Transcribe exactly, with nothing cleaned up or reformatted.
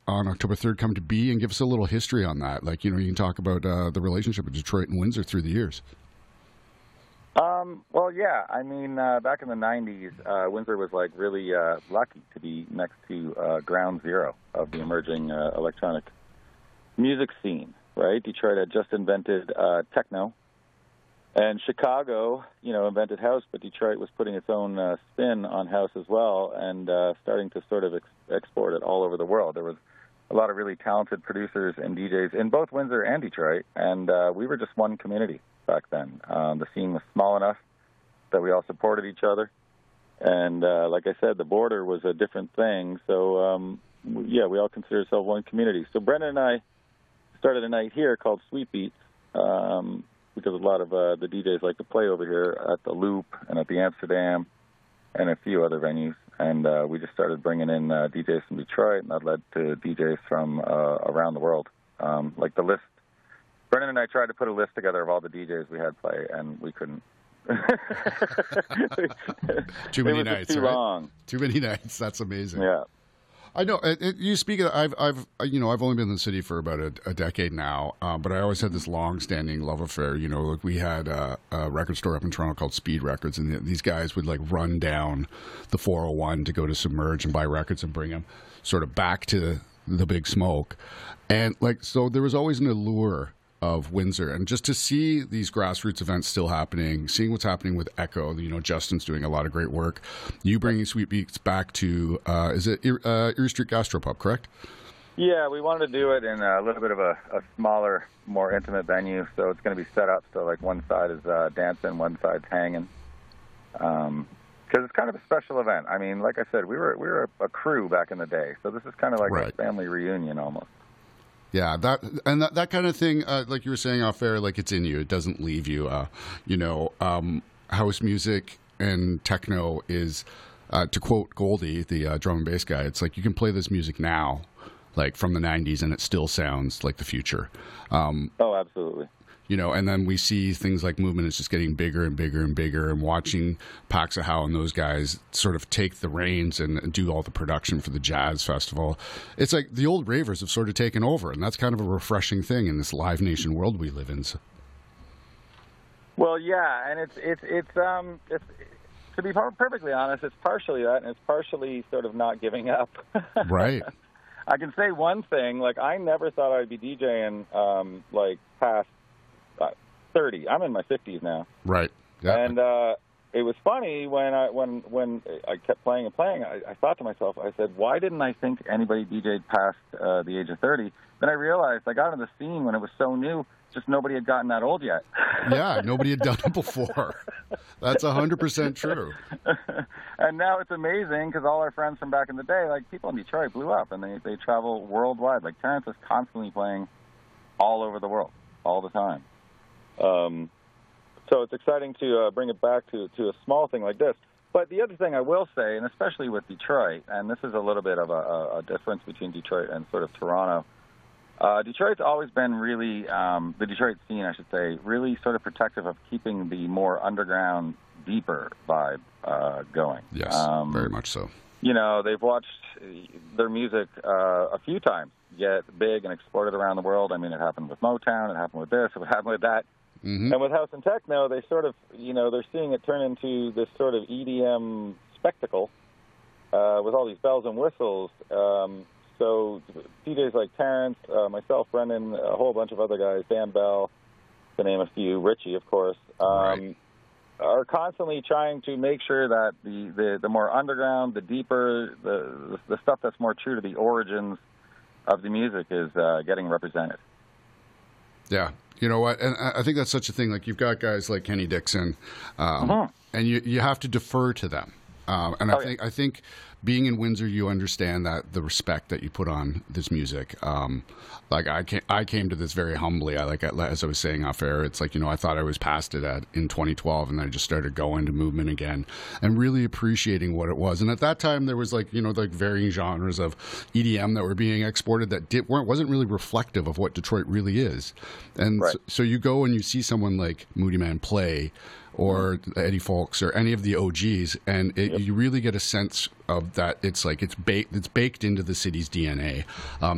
on October third come to be, and give us a little history on that. Like, you know, you can talk about uh, the relationship with Detroit and Windsor through the years. Um, well, yeah. I mean, uh, back in the nineties, uh, Windsor was like really uh, lucky to be next to uh, ground zero of the emerging uh, electronic music scene, right? Detroit had just invented uh, techno, and Chicago, you know, invented house, but Detroit was putting its own uh, spin on house as well, and uh, starting to sort of ex- export it all over the world. There was a lot of really talented producers and D Js in both Windsor and Detroit, and uh, we were just one community back then. Um, the scene was small enough that we all supported each other, and uh, like I said, the border was a different thing. So um, yeah, we all consider ourselves one community. So Brendan and I started a night here called Sweet Beats, um, because a lot of uh, the D Js like to play over here at the Loop and at the Amsterdam and a few other venues. And uh, we just started bringing in uh, D Js from Detroit, and that led to D Js from uh, around the world. Um, like the list, Brendan and I tried to put a list together of all the D Js we had play, and we couldn't. Too many it was nights, too right? long. Too many nights. That's amazing. Yeah. I know. It, it, you speak of. I've, I've, you know, I've only been in the city for about a, a decade now, uh, but I always had this long-standing love affair. You know, like we had a, a record store up in Toronto called Speed Records, and the, these guys would like run down the four oh one to go to Submerge and buy records and bring them sort of back to the Big Smoke, and like so, there was always an allure of Windsor, and just to see these grassroots events still happening, seeing what's happening with Echo. You know, Justin's doing a lot of great work. You bringing Sweet Beats back to uh, is it uh, Erie Street Gastropub, correct? Yeah, we wanted to do it in a little bit of a, a smaller, more intimate venue. So it's going to be set up so like one side is uh, dancing, one side's hanging. Um, because it's kind of a special event. I mean, like I said, we were we were a, a crew back in the day, so this is kind of like right. a family reunion almost. Yeah, that and that, that kind of thing, uh, like you were saying off air, like it's in you. It doesn't leave you. Uh, you know, um, house music and techno is, uh, to quote Goldie, the uh, drum and bass guy, it's like you can play this music now, like from the nineties, and it still sounds like the future. Um, oh, absolutely. You know, and then we see things like Movement is just getting bigger and bigger and bigger, and watching Paxahau and those guys sort of take the reins and do all the production for the Jazz Festival. It's like the old ravers have sort of taken over, and that's kind of a refreshing thing in this Live Nation world we live in. So. Well, yeah, and it's it's it's um it's to be perfectly honest, it's partially that, and it's partially sort of not giving up. Right. I can say one thing, like I never thought I'd be DJing um like past thirty. I'm in my fifties now. Right. Yeah. And uh, it was funny when I when when I kept playing and playing. I, I thought to myself, I said, why didn't I think anybody DJed past uh, the age of thirty? Then I realized I got in the scene when it was so new. Just nobody had gotten that old yet. Yeah, nobody had done it before. That's one hundred percent true. And now it's amazing because all our friends from back in the day, like people in Detroit, blew up, and they, they travel worldwide. Like Terrence is constantly playing all over the world, all the time. Um, so it's exciting to uh, bring it back to, to a small thing like this. But the other thing I will say, and especially with Detroit, and this is a little bit of a, a difference between Detroit and sort of Toronto, uh, Detroit's always been really, um, the Detroit scene, I should say, really sort of protective of keeping the more underground, deeper vibe uh, going. Yes, um, very much so. You know, they've watched their music uh, a few times get big and exported around the world. I mean, it happened with Motown, it happened with this, it happened with that. Mm-hmm. And with house and techno, they sort of, you know, they're seeing it turn into this sort of E D M spectacle uh, with all these bells and whistles. Um, so D Js like Terrence, uh, myself, Brendan, a whole bunch of other guys, Dan Bell, to name a few, Richie, of course, um, right. are constantly trying to make sure that the, the, the more underground, the deeper, the, the stuff that's more true to the origins of the music is uh, getting represented. Yeah. You know what? And I think that's such a thing. Like you've got guys like Kenny Dixon, um, uh-huh. and you you have to defer to them. Um, and I oh, think yeah. I think being in Windsor, you understand that the respect that you put on this music. Um, like I came, I came to this very humbly. I like as I was saying off air, it's like you know I thought I was past it at in twenty twelve, and then I just started going to Movement again, and really appreciating what it was. And at that time, there was like you know like varying genres of E D M that were being exported that did, weren't wasn't really reflective of what Detroit really is. And right. so, so you go and you see someone like Moodymann play, or Eddie Fowlkes, or any of the O Gs, and it, yep. you really get a sense of that. It's like it's baked, it's baked into the city's D N A. Um,